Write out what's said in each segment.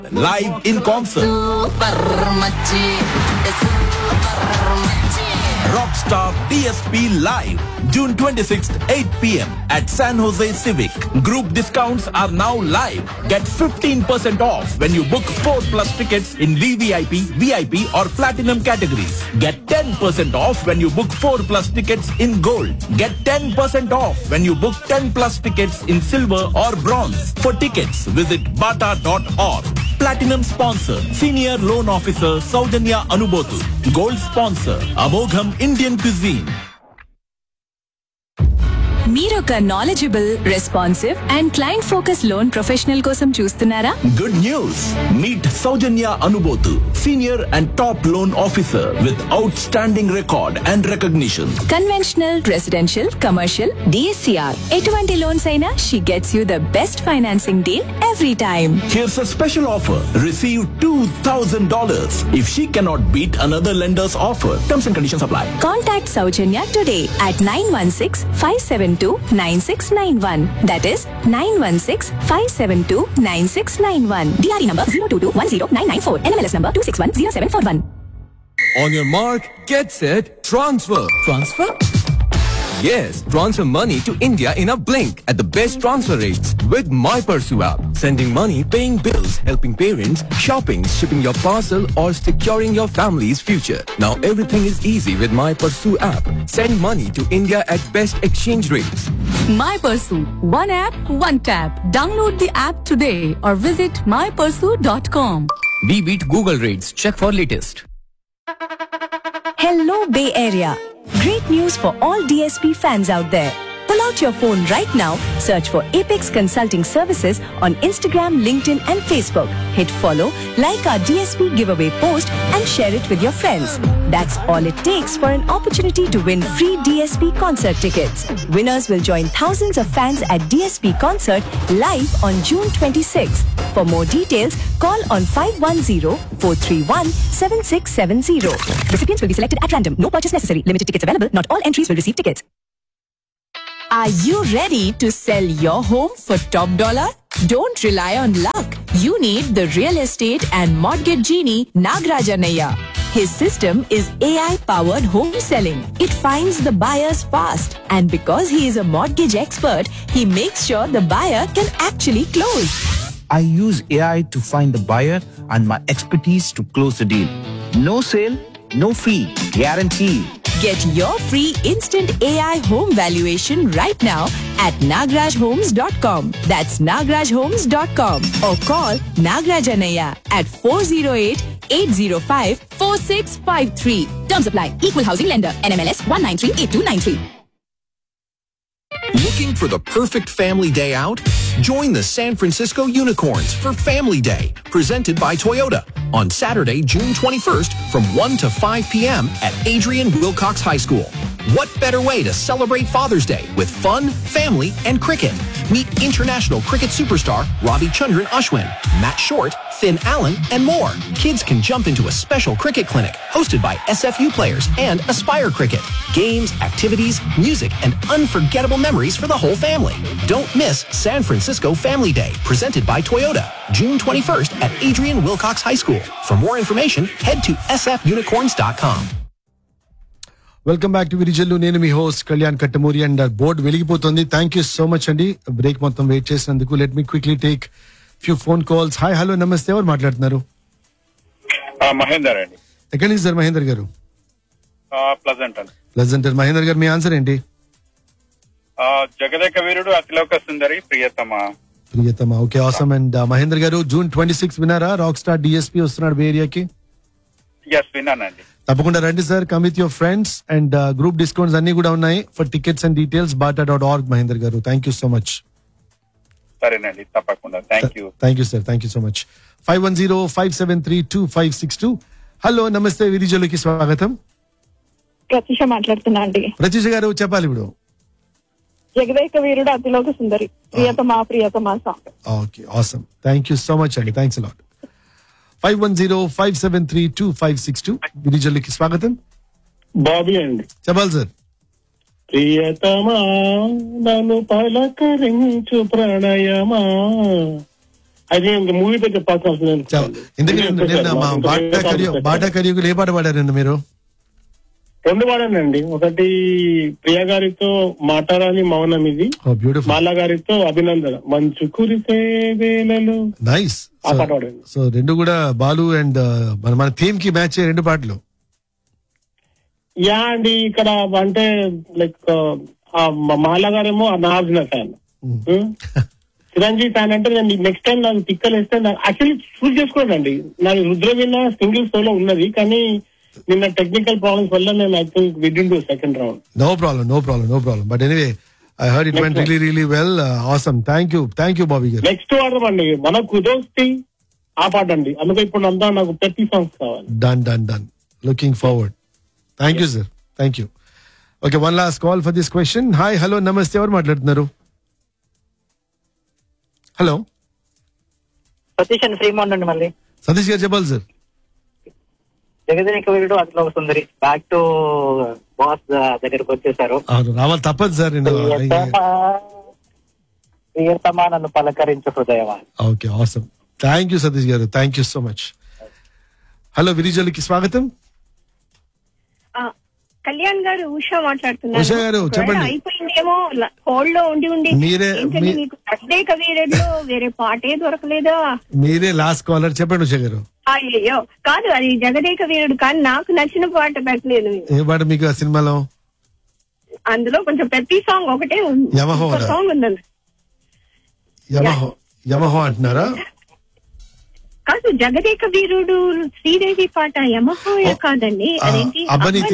live in concert. Rockstar DSP Live, June 26th, 8 p.m. at San Jose Civic. Group discounts are now live. Get 15% off when you book 4+ tickets in VVIP, VIP or Platinum categories. Get 10% off when you book 4+ tickets in Gold. Get 10% off when you book 10+ tickets in Silver or Bronze. For tickets, visit bata.org. Platinum sponsor, Senior Loan Officer Saujanya Anubotu. Gold sponsor, Amogham Indian Cuisine. మీరొక knowledgeable, responsive and client focus loan professional కోసం చూస్తున్నారా? Good news! Meet Saujanya Anubotu, Senior and Top Loan Officer with outstanding record and recognition. Conventional, residential, commercial, DSCR ఎటువంటి loans అయినా she gets you the best financing deal every time. Here's a special offer. Receive $2,000 if she cannot beat another lender's offer. Terms and conditions apply. Contact Saujanya today at 916-572-9691. That is 916-572-9691. DRE number 022109994. NMLS number 261071. On your mark, get set, transfer. Transfer? Yes, transfer money to India in a blink at the best transfer rates with My Pursue app. Sending money, paying bills, helping parents, shopping, shipping your parcel or securing your family's future. Now everything is easy with My Pursue app. Send money to India at best exchange rates. My Pursue. One app, one tap. Download the app today or visit mypursue.com. We beat Google rates. Check for latest. Hello Bay Area. Great news for all DSP fans out there. Pull out your phone right now, search for Apex Consulting Services on Instagram, LinkedIn and Facebook. Hit follow, like our DSP giveaway post and share it with your friends. That's all it takes for an opportunity to win free DSP concert tickets. Winners will join thousands of fans at DSP concert live on June 26th. For more details, call on 510-431-7670. Recipients will be selected at random. No purchase necessary. Limited tickets available. Not all entries will receive tickets. Are you ready to sell your home for top dollar? Don't rely on luck. You need the real estate and mortgage genie Nagrajanaya. His system is AI-powered home selling. It finds the buyers fast. And because he is a mortgage expert, he makes sure the buyer can actually close. I use AI to find the buyer and my expertise to close the deal. No sale, no fee, guaranteed. Get your free instant AI home valuation right now at nagrajhomes.com. That's nagrajhomes.com or call Nagrajanaya at 408-805-4653. Terms apply. Equal housing lender. NMLS 1938293. Looking for the perfect family day out? Join the San Francisco Unicorns for Family Day, presented by Toyota, on Saturday, June 21st from 1 to 5 p.m. at Adrian Wilcox High School. What better way to celebrate Father's Day with fun, family, and cricket? Meet international cricket superstar Ravi Chandran Ashwin, Matt Short, Finn Allen, and more. Kids can jump into a special cricket clinic hosted by SFU players and Aspire Cricket. Games, activities, music, and unforgettable memories for the whole family. Don't miss San Francisco Family Day, presented by Toyota, June 21st at Adrian Wilcox High School. For more information, head to sfunicorns.com. Welcome back to Virijallu. నేను మీ host Kalyan Kattamuri and board వెలిగిపోతుంది. Thank you so much అండి break మొత్తం wait చేసినందుకు. Let me quickly take few phone calls. Hi, hello, నమస్తే. ఎవరు మాట్లాడుతున్నారు? మహేందర్ అండి. ఎక్కడి నుంచి సార్ మహేందర్ గారు? ప్లజెంట్. మహేందర్ గారు, మీ ఆన్సర్ ఏంటి? జగదేక వీరుడు, అతిలోక సుందరి, ప్రియతమ. Okay, awesome. అండ్ మహేందర్ గారు, జూన్ 26 వినారా? రాక్ స్టార్ డిఎస్పీ వస్తున్నాడు బే ఏరియాకి. విన్నానండి. తప్పకుండా రండి sir. Come with your friends and group discounts అన్ని కూడా ఉన్నాయి. For tickets and details bata.org. Mahender గారు, థ్యాంక్ యూ సో మచ్. సరేనండి, తప్పకుండా. Thank you sir. Thank you so much. 510-573-2562. Hello, నమస్తే. విరిజల్లుకి స్వాగతం. ప్రత్యూష మాట్లాడుతున్నా అండి. ప్రత్యూష గారు, చెప్పాలి ఇప్పుడు. జగదేక వీరుడు, అతిలోక సుందరి, ప్రియతమా song. Okay, awesome. Thank you so much అండి. Thanks a lot. 510-573-2562. విరిజల్లుకి స్వాగతం. బాబీ అండి. చెప్పాలి సార్. ప్రియతమా నన్ను పలకరించు ప్రణయమా అది ఇంకా మూవీతో చెప్పాల్సిన అవసరం లేదు. ఇందుకే నిన్న మా బాటా కరియుగులు ఏ పాట పాడారు నిన్న మీరు? 2 పాడానండి. ఒకటి ప్రియా గారితో మాటారాని మౌనం ఇది, మాలా గారితో అభినందన మంచు కురిసే వేళలో. నైస్. ఆ పాట పాడాను. సో 2 కూడా బాలు అండ్ మన థీమ్ కి మ్యాచ్ 2 పాటలు. యా అండి, ఇక్కడ అంటే లైక్ మాలా గారేమో నాగార్జున ఫ్యాన్, చిరంజీవి ఫ్యాన్. అంటే నేను నెక్స్ట్ టైం నాకు పిక్కలు వేస్తే యాక్చువల్లీ చూస్ చేసుకోండి. నాకు రుద్రవీణ సింగిల్ సోలో ఉన్నది, కానీ నిన్న టెక్నికల్ ప్రాబ్లమ్స్ వల్ల నేను I think we didn't do second round. No problem. But anyway I heard it went really well. Awesome. Thank you Bobby గారు. నెక్స్ట్ వారం అండి మన కుదోస్తి ఆ పాట అండి. అందుకే ఇప్పుడు అంతా నాకు 30 సాంగ్స్ కావాలి. Done. Looking forward. Thank you sir. Thank you. Okay, one last call for this question. Hi hello నమస్తే, ఎవరు మాట్లాడుతున్నారు? హలో, సతీష్ అండి, ఫ్రీమౌంట్ అండి. మళ్ళీ సతీష్ గారు చెప్పాలి sir. Jagadeka Veerudu Athiloka Sundari back to boss దగ్గరకు వచ్చేసారు. రావాలి తప్పదు సార్. ప్రియతమా నన్ను పలకరించు హృదయమా. Okay, awesome. Thank you Satish గారు. Thank you so much. Hello, విరిజల్కి స్వాగతం. కళ్యాణ్ గారు, ఉషా మాట్లాడుతున్నారు. ఉషా గారు చెప్పండి. అయిపోయిందేమో హోల్డ్ లో ఉండి మీకు జగదేక వీరుడులో వేరే పాటే దొరకలేదా? మీరే లాస్ట్ కాలర్, చెప్పండి ఉషా గారు. అయ్యో కాదు, అది జగదేక వీరుడు, కానీ నాకు నచ్చిన పాట పెట్టలేదు. ఏ పాట మీకు ఆ సినిమాలో? అందులో కొంచెం ప్రతి సాంగ్ ఒకటే సాంగ్ ఉందండి. యమహో అంటున్నారా? కాదు, జగదేక వీరుడు శ్రీదేవి పాట యమహో కాదండి, అదేంటి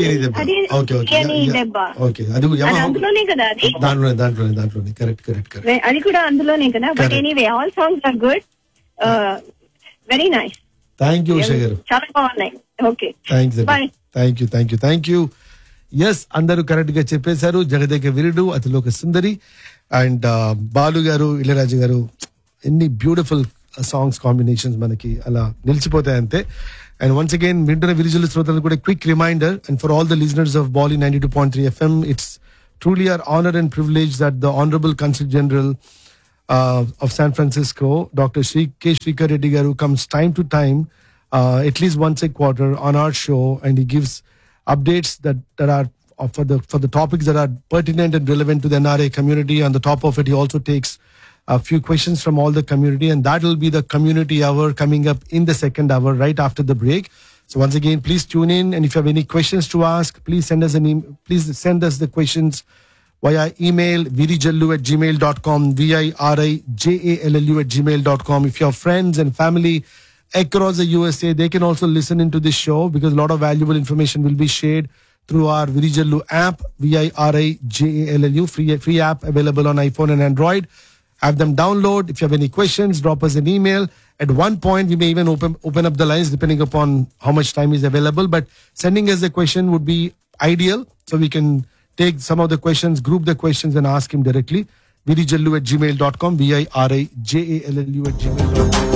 అందులోనే కదా అది. దాంట్లోనే కరెక్ట్. అది కూడా అందులోనే కదా. But anyway all songs are good, very nice. Thank you Usha గారు, చాలా బాగున్నాయి. Okay, thank you. ఎస్, అందరూ కరెక్ట్ గా చెప్పేశారు. జగదేక వీరుడు, అతిలోక సుందరి అండ్ బాలు గారు, ఇళయరాజు గారు, ఎన్ని బ్యూటిఫుల్ సాంగ్స్ కాంబినేషన్స్ మనకి అలా నిలిచిపోతాయి అంతే. అండ్ వన్స్ అగైన్ వింటున్న విరిజుల శ్రోతలకు కూడా quick reminder, and for all the listeners of Bali 92.3 FM, it's truly our honor and privilege that the Honorable Consul General of San Francisco, Dr. K. Shrikar Reddy Garu, comes time to time, at least once a quarter on our show, and he gives updates that are for the topics that are pertinent and relevant to the NRA community. On the top of it, he also takes a few questions from all the community, and that will be the community hour coming up in the second hour right after the break. So once again, please tune in, and if you have any questions to ask, please send us please send us the questions via email virijallu@gmail.com, virijallu@gmail.com. If you have friends and family across the USA, they can also listen into this show, because a lot of valuable information will be shared through our Virijallu app, VIRIJALLU, free app available on iPhone and Android. Have them download. If you have any questions, drop us an email. At one point, we may even open up the lines depending upon how much time is available. But sending us a question would be ideal, so we can take some of the questions, group the questions, and ask him directly. virijallu@gmail.com, VIRIJALLU@gmail.com.